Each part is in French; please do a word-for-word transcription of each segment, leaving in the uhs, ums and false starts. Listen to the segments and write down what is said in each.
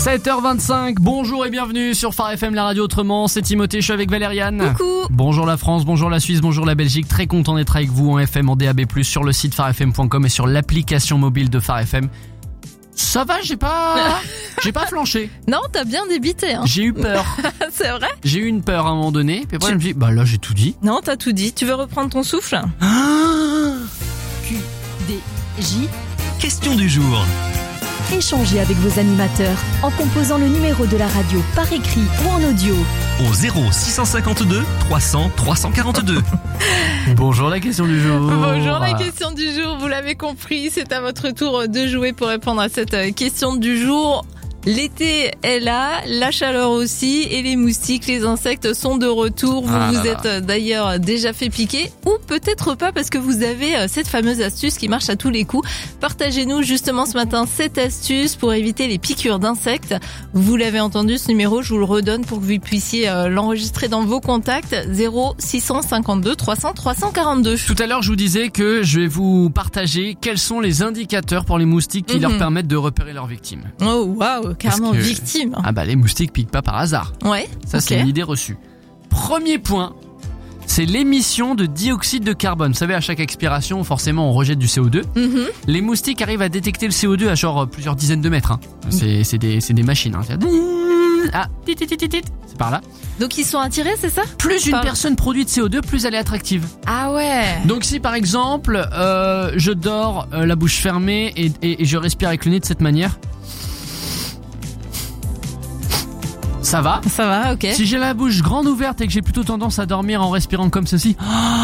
sept heures vingt-cinq, bonjour et bienvenue sur Phare F M, la radio autrement, c'est Timothée, je suis avec Valériane. Coucou. Bonjour la France, bonjour la Suisse, bonjour la Belgique, très content d'être avec vous en F M, en D A B plus, sur le site phare f m point com et sur l'application mobile de Phare F M. Ça va, j'ai pas, j'ai pas flanché. Non, t'as bien débité, hein. J'ai eu peur. C'est vrai? J'ai eu une peur à un moment donné, puis après je me dis, bah là j'ai tout dit. Non, t'as tout dit. Tu veux reprendre ton souffle? Q D J. Question du jour. Échangez avec vos animateurs en composant le numéro de la radio par écrit ou en audio. Au zéro six cent cinquante-deux trois cents trois cent quarante-deux. Bonjour la question du jour. Bonjour la question du jour, vous l'avez compris, c'est à votre tour de jouer pour répondre à cette question du jour. L'été est là, la chaleur aussi, et les moustiques, les insectes sont de retour. Vous Ah vous là là. êtes d'ailleurs déjà fait piquer, ou peut-être pas parce que vous avez cette fameuse astuce qui marche à tous les coups. Partagez-nous justement ce matin cette astuce pour éviter les piqûres d'insectes. Vous l'avez entendu, ce numéro, je vous le redonne pour que vous puissiez l'enregistrer dans vos contacts. zéro six cent cinquante-deux trois cents trois cent quarante-deux. Tout à l'heure, je vous disais que je vais vous partager quels sont les indicateurs pour les moustiques qui Mhm. leur permettent de repérer leurs victimes. Oh waouh, carrément que- victime. Ah bah les moustiques piquent pas par hasard. Ouais. Ça, ok. c'est une idée reçue. Premier point, c'est l'émission de dioxyde de carbone. Vous savez, à chaque expiration, forcément, on rejette du C O deux. Mhm. Les moustiques arrivent à détecter le C O deux à genre plusieurs dizaines de mètres. hein. C'est, c'est, des, c'est des machines. Hein. C'est- Ah, tit, tit, tit, tit, tit. C'est par là. Donc ils sont attirés, c'est ça? Plus une Par- personne produit de C O deux, plus elle est attractive. Ah ouais. Donc si par exemple, euh, je dors euh, la bouche fermée et, et, et je respire avec le nez de cette manière, ça va. Ça va, ok. Si j'ai la bouche grande ouverte et que j'ai plutôt tendance à dormir en respirant comme ceci,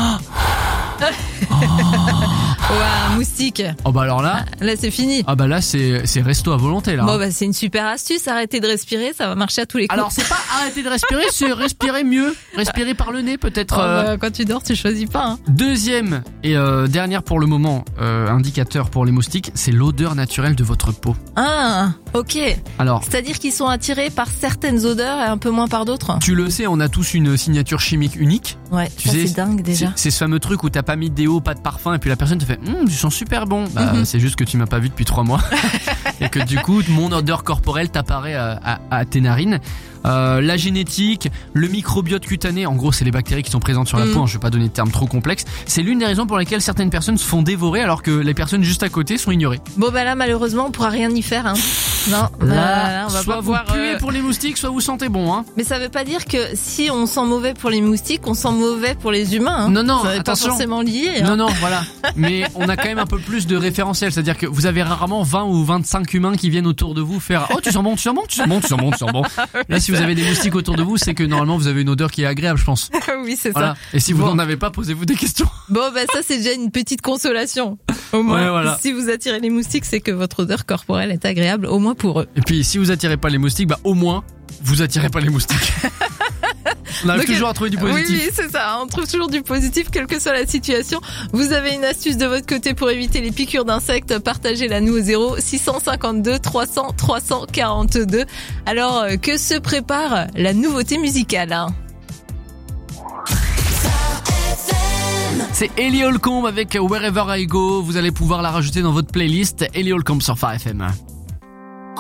Ouais, un moustique. oh bah alors là, Là, c'est fini. ah bah là c'est c'est resto à volonté là. Bon, bah, c'est une super astuce. Arrêtez de respirer, ça va marcher à tous les coups. Alors c'est pas arrêter de respirer, c'est respirer mieux, respirer par le nez peut-être. Oh, euh. bah, quand tu dors, tu choisis pas, hein. Deuxième et euh, dernière pour le moment euh, indicateur pour les moustiques, c'est l'odeur naturelle de votre peau. Ah, ok. Alors C'est-à-dire qu'ils sont attirés par certaines odeurs et un peu moins par d'autres. tu le sais, on a tous une signature chimique unique. Ouais, Tu ça sais, c'est dingue déjà. C'est, c'est ce fameux truc où t'as pas mis de déo, pas de parfum, et puis la personne te fait hum, tu sens super bon. Bah, Mhm. c'est juste que tu m'as pas vu depuis trois mois. Et que du coup, mon odeur corporelle t'apparaît à, à, à tes narines. Euh, la génétique, le microbiote cutané, en gros c'est les bactéries qui sont présentes sur la Mhm. peau, hein, je vais pas donner de termes trop complexes. C'est l'une des raisons pour lesquelles certaines personnes se font dévorer alors que les personnes juste à côté sont ignorées. Bon, bah là, malheureusement, on pourra rien y faire, hein. Non, Là, là, on va soit pas vous pouvoir, puez euh, pour les moustiques, soit vous sentez bon. Hein. Mais ça veut pas dire que si on sent mauvais pour les moustiques, on sent mauvais pour les humains, hein. Non, non, ça n'est attention. pas forcément lié, hein. Non, non, voilà. Mais on a quand même un peu plus de référentiel. C'est-à-dire que vous avez rarement vingt ou vingt-cinq humains qui viennent autour de vous faire « Oh, tu sens bon, tu sens bon, tu sens bon, tu sens bon, tu sens bon. » Là, si vous avez des moustiques autour de vous, c'est que normalement, vous avez une odeur qui est agréable, je pense. Oui, c'est Voilà. ça. Et si vous Bon. n'en avez pas, posez-vous des questions. Bon, bah ça, c'est déjà une petite consolation. Au moins, Ouais, voilà. si vous attirez les moustiques, c'est que votre odeur corporelle est agréable, au moins pour eux. Et puis, si vous attirez pas les moustiques, bah, au moins, vous attirez pas les moustiques. On arrive Donc, toujours à trouver du Oui, positif. oui, c'est ça. On trouve toujours du positif, quelle que soit la situation. Vous avez une astuce de votre côté pour éviter les piqûres d'insectes. Partagez-la nous au zéro six cent cinquante-deux trois cents trois cent quarante-deux. Alors, euh, que se prépare la nouveauté musicale, hein? C'est Ellie Holcomb avec Wherever I Go. Vous allez pouvoir la rajouter dans votre playlist. Ellie Holcomb sur Phare F M.